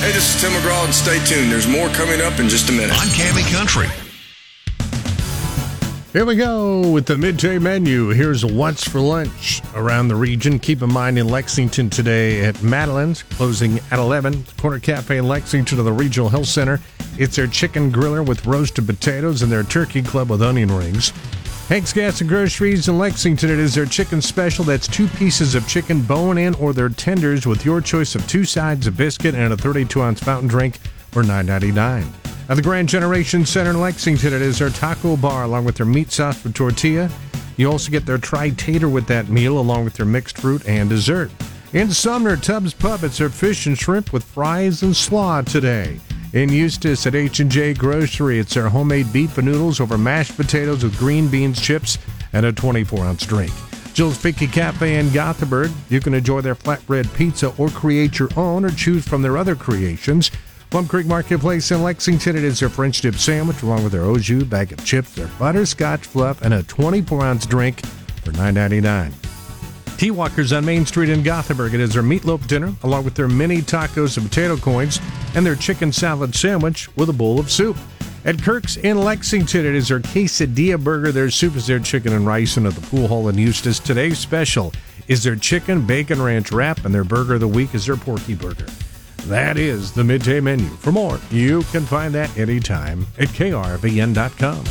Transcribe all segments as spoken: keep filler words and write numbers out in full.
Hey, this is Tim McGraw, and stay tuned. There's more coming up in just a minute. On Cammy Country. Here we go with the midday menu. Here's what's for lunch around the region. Keep in mind in Lexington today at Madeline's, closing at eleven. Corner Cafe in Lexington to the Regional Health Center. It's their chicken griller with roasted potatoes and their turkey club with onion rings. Hank's Gas and Groceries in Lexington, it is their chicken special. That's two pieces of chicken, bone-in or their tenders with your choice of two sides of biscuit and a thirty-two ounce fountain drink for nine ninety-nine. At the Grand Generation Center in Lexington, it is their taco bar along with their meat sauce for tortilla. You also get their tri-tater with that meal along with their mixed fruit and dessert. In Sumner, Tubbs Pub, it's their fish and shrimp with fries and slaw today. In Eustis at H and J Grocery, it's their homemade beef and noodles over mashed potatoes with green beans, chips, and a twenty-four ounce drink. Jill's Picky Cafe in Gothenburg, you can enjoy their flatbread pizza or create your own or choose from their other creations. Plum Creek Marketplace in Lexington, it is their French dip sandwich along with their au jus, bag of chips, their butterscotch fluff, and a twenty-four ounce drink for nine ninety-nine. Tea Walkers on Main Street in Gothenburg, it is their meatloaf dinner along with their mini tacos and potato coins and their chicken salad sandwich with a bowl of soup. At Kirk's in Lexington, it is their quesadilla burger. Their soup is their chicken and rice. And at the Pool Hall in Eustis, today's special is their chicken bacon ranch wrap, and their burger of the week is their porky burger. That is the midday menu. For more, you can find that anytime at K R V N dot com.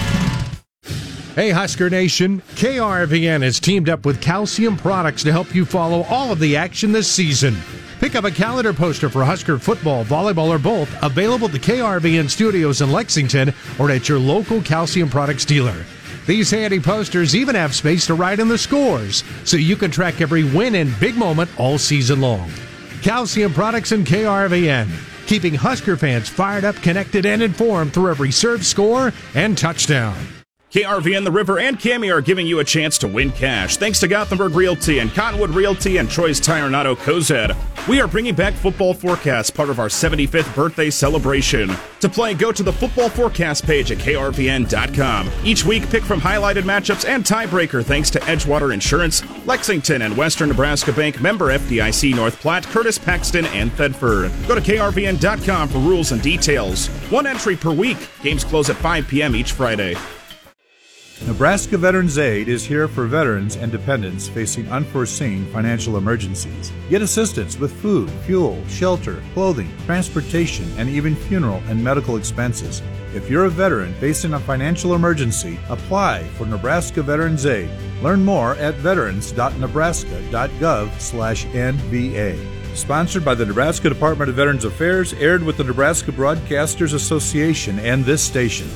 Hey, Husker Nation, K R V N has teamed up with Calcium Products to help you follow all of the action this season. Pick up a calendar poster for Husker football, volleyball, or both, available at the K R V N studios in Lexington or at your local Calcium Products dealer. These handy posters even have space to write in the scores, so you can track every win and big moment all season long. Calcium Products and K R V N, keeping Husker fans fired up, connected, and informed through every serve, score, and touchdown. K R V N, The River, and Cammy are giving you a chance to win cash. Thanks to Gothenburg Realty and Cottonwood Realty and Troy's Tire and Auto Cozad. We are bringing back Football Forecast, part of our seventy-fifth birthday celebration. To play, go to the Football Forecast page at K R V N dot com. Each week, pick from highlighted matchups and tiebreaker thanks to Edgewater Insurance, Lexington and Western Nebraska Bank, member F D I C North Platte, Curtis, Paxton, and Thedford. Go to K R V N dot com for rules and details. One entry per week. Games close at five p.m. each Friday. Nebraska Veterans Aid is here for veterans and dependents facing unforeseen financial emergencies. Get assistance with food, fuel, shelter, clothing, transportation, and even funeral and medical expenses. If you're a veteran facing a financial emergency, apply for Nebraska Veterans Aid. Learn more at veterans dot nebraska dot gov slash N V A. Sponsored by the Nebraska Department of Veterans Affairs, aired with the Nebraska Broadcasters Association and this station.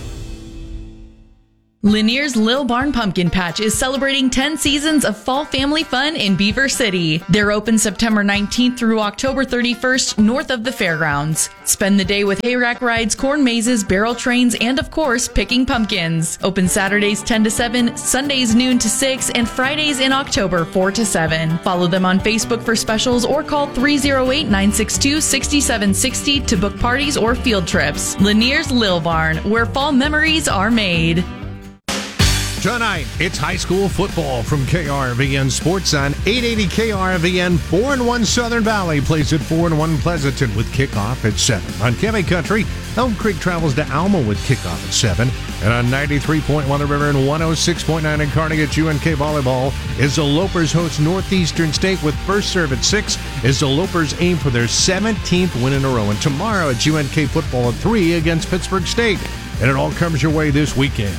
Lanier's Lil Barn Pumpkin Patch is celebrating ten seasons of fall family fun in Beaver City. They're open September nineteenth through October thirty-first north of the fairgrounds. Spend the day with hayrack rides, corn mazes, barrel trains, and of course, picking pumpkins. Open Saturdays ten to seven, Sundays noon to six, and Fridays in October four to seven. Follow them on Facebook for specials or call three oh eight, nine six two, six seven six zero to book parties or field trips. Lanier's Lil Barn, where fall memories are made. Tonight, it's high school football from K R V N Sports on eight eighty K R V N. four and one Southern Valley plays at four and one Pleasanton with kickoff at seven. On Cammy Country, Elm Creek travels to Alma with kickoff at seven. And on ninety-three point one The River and one oh six point nine in Kearney at U N K Volleyball, as the Lopers host Northeastern State with first serve at six, as the Lopers aim for their seventeenth win in a row. And tomorrow at U N K football at three against Pittsburgh State. And it all comes your way this weekend.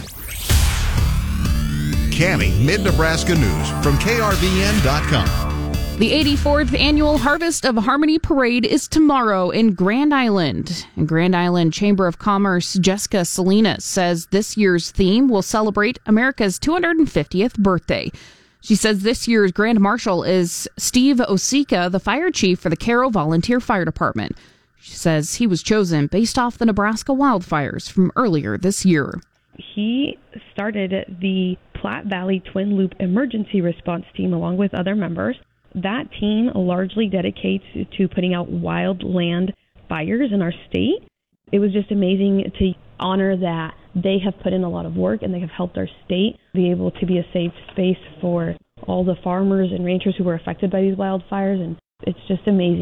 Cammy Mid-Nebraska News from K R V N dot com. The eighty-fourth Annual Harvest of Harmony Parade is tomorrow in Grand Island. And Grand Island Chamber of Commerce Jessica Salinas says this year's theme will celebrate America's two hundred fiftieth birthday. She says this year's Grand Marshal is Steve Osika, the fire chief for the Cairo Volunteer Fire Department. She says he was chosen based off the Nebraska wildfires from earlier this year. He started the Platte Valley Twin Loop Emergency Response Team along with other members. That team largely dedicates to putting out wildland fires in our state. It was just amazing to honor that they have put in a lot of work and they have helped our state be able to be a safe space for all the farmers and ranchers who were affected by these wildfires. And it's just amazing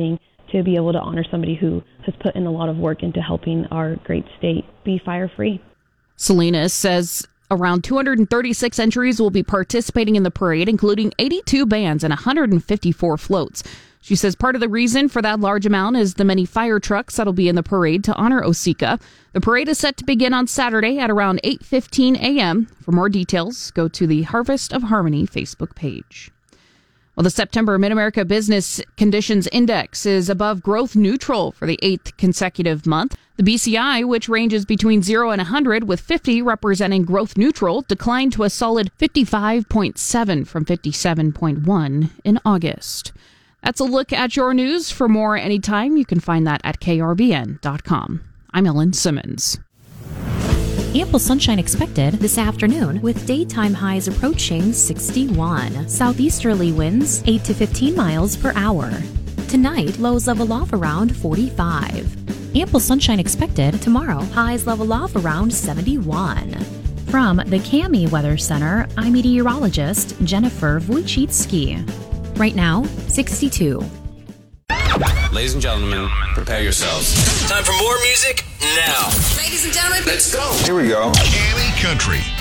to be able to honor somebody who has put in a lot of work into helping our great state be fire-free. Salinas says around two hundred thirty-six entries will be participating in the parade, including eighty-two bands and one hundred fifty-four floats. She says part of the reason for that large amount is the many fire trucks that'll be in the parade to honor Osika. The parade is set to begin on Saturday at around eight fifteen a.m. For more details, go to the Harvest of Harmony Facebook page. Well, the September Mid-America Business Conditions Index is above growth neutral for the eighth consecutive month. The B C I, which ranges between zero and one hundred, with fifty representing growth neutral, declined to a solid fifty-five point seven from fifty-seven point one in August. That's a look at your news. For more anytime, you can find that at K R B N dot com. I'm Ellen Simmons. Ample sunshine expected this afternoon with daytime highs approaching sixty-one. Southeasterly winds eight to fifteen miles per hour. Tonight, lows level off around forty-five. Ample sunshine expected tomorrow. Highs level off around seventy-one. From the Cami Weather Center, I'm meteorologist Jennifer Wojcicki. Right now, sixty-two. Ladies and gentlemen, prepare yourselves. Time for more music now. Ladies and gentlemen, let's go. Here we go. Cami Country.